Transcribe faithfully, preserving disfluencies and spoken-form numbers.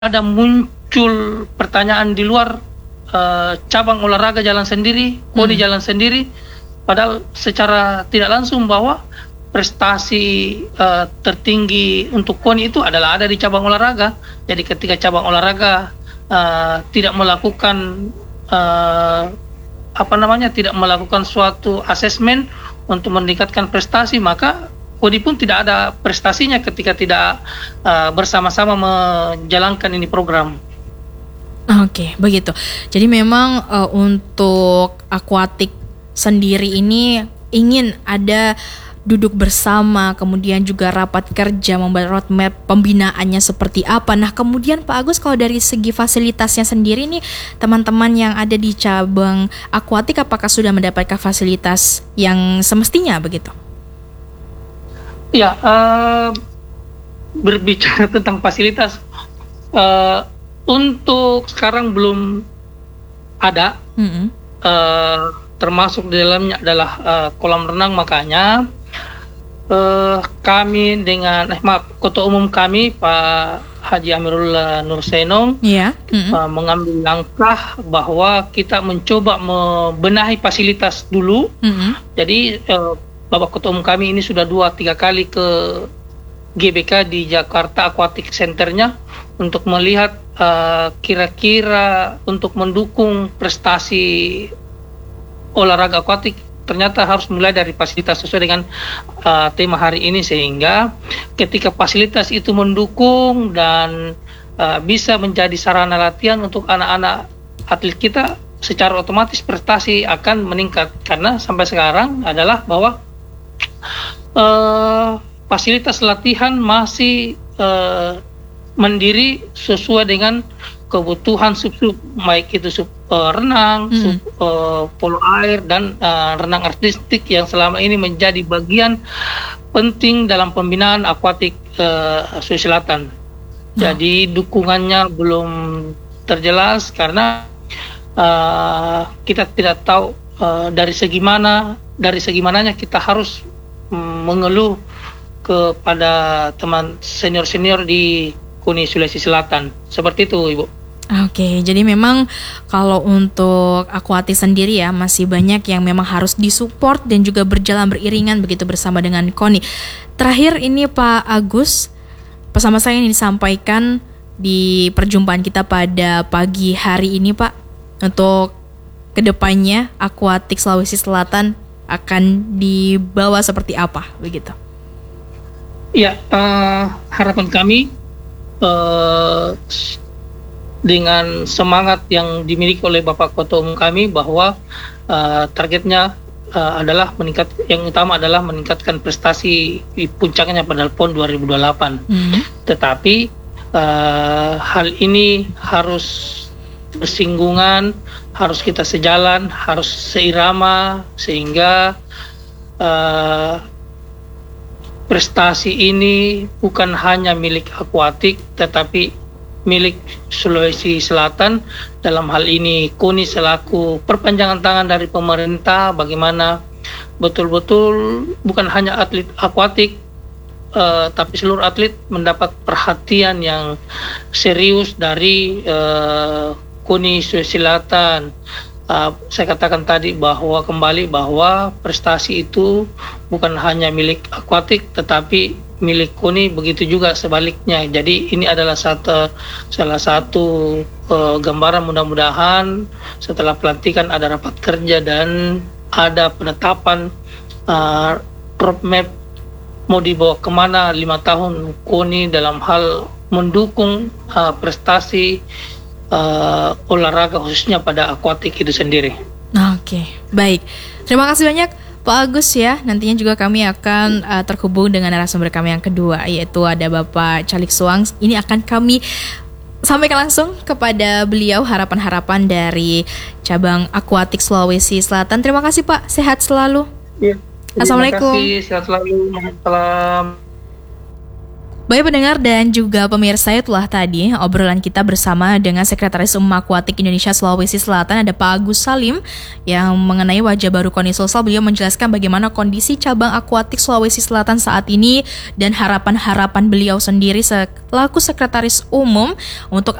ada muncul pertanyaan di luar uh, cabang olahraga jalan sendiri, KONI Hmm. jalan sendiri, padahal secara tidak langsung bahwa prestasi uh, tertinggi untuk KONI itu adalah ada di cabang olahraga. Jadi ketika cabang olahraga uh, tidak melakukan uh, apa namanya tidak melakukan suatu asesmen untuk meningkatkan prestasi, maka KONI pun tidak ada prestasinya ketika tidak uh, bersama-sama menjalankan ini program. Oke, begitu. Jadi memang uh, untuk akuatik sendiri ini ingin ada duduk bersama, kemudian juga rapat kerja, membuat roadmap pembinaannya seperti apa. Nah, kemudian Pak Agus, kalau dari segi fasilitasnya sendiri nih, teman-teman yang ada di cabang akuatik apakah sudah mendapatkan fasilitas yang semestinya begitu? Ya, uh, berbicara tentang fasilitas, uh, untuk sekarang belum ada, Mm-hmm. uh, termasuk di dalamnya adalah uh, kolam renang. Makanya uh, kami dengan, eh maaf, Ketua Umum kami Pak Haji Amirullah Nur Senong Iya. Mm-hmm. uh, mengambil langkah bahwa kita mencoba membenahi fasilitas dulu. Mm-hmm. Jadi uh, Bapak Ketua Umum kami ini sudah dua tiga kali ke G B K di Jakarta Aquatic Centernya untuk melihat uh, kira-kira untuk mendukung prestasi olahraga akuatik ternyata harus mulai dari fasilitas sesuai dengan uh, tema hari ini, sehingga ketika fasilitas itu mendukung dan uh, bisa menjadi sarana latihan untuk anak-anak atlet kita, secara otomatis prestasi akan meningkat. Karena sampai sekarang adalah bahwa Uh, fasilitas latihan masih uh, mandiri sesuai dengan kebutuhan sub-sub, baik itu sub uh, renang, Hmm. sub uh, polo air, dan uh, renang artistik yang selama ini menjadi bagian penting dalam pembinaan akuatik uh, Sulawesi Selatan. Jadi dukungannya belum terjelas karena uh, kita tidak tahu uh, dari segi mana, dari segi mananya kita harus mengeluh kepada teman senior-senior di KONI Sulawesi Selatan. Seperti itu, Ibu. Oke, jadi memang kalau untuk akuatik sendiri ya masih banyak yang memang harus disupport dan juga berjalan beriringan begitu bersama dengan KONI. Terakhir ini Pak Agus, pesan saya yang disampaikan di perjumpaan kita pada pagi hari ini Pak, untuk kedepannya akuatik Sulawesi Selatan akan dibawa seperti apa begitu? Ya, uh, harapan kami uh, dengan semangat yang dimiliki oleh Bapak Ketua Umum kami bahwa uh, targetnya uh, adalah meningkat, yang utama adalah meningkatkan prestasi di puncaknya pada PON dua ribu dua puluh delapan. Mm-hmm. Tetapi uh, hal ini harus bersinggungan, harus kita sejalan, harus seirama, sehingga uh, prestasi ini bukan hanya milik akuatik tetapi milik Sulawesi Selatan. Dalam hal ini KONI selaku perpanjangan tangan dari pemerintah, bagaimana betul-betul bukan hanya atlet akuatik uh, tapi seluruh atlet mendapat perhatian yang serius dari uh, KONI Sulawesi Selatan. Uh, saya katakan tadi bahwa kembali bahwa prestasi itu bukan hanya milik akuatik tetapi milik KONI, begitu juga sebaliknya. Jadi ini adalah satu salah satu uh, gambaran. Mudah-mudahan setelah pelantikan ada rapat kerja dan ada penetapan uh, roadmap mau dibawa kemana lima tahun KONI dalam hal mendukung uh, prestasi Uh, olahraga khususnya pada akuatik itu sendiri. Oke, baik. Terima kasih banyak Pak Agus ya. Nantinya juga kami akan uh, terhubung dengan narasumber kami yang kedua, yaitu ada Bapak Calik Suang. Ini akan kami sampaikan langsung kepada beliau harapan-harapan dari cabang akuatik Sulawesi Selatan. Terima kasih Pak, sehat selalu. Ya, Assalamualaikum. Terima kasih, sehat selalu. Salam. Baik pendengar dan juga pemirsa, itulah tadi obrolan kita bersama dengan Sekretaris Umum Aquatic Indonesia Sulawesi Selatan, ada Pak Agus Salim, yang mengenai wajah baru KONI Sulsel. Beliau menjelaskan bagaimana kondisi cabang akuatik Sulawesi Selatan saat ini dan harapan-harapan beliau sendiri selaku Sekretaris Umum untuk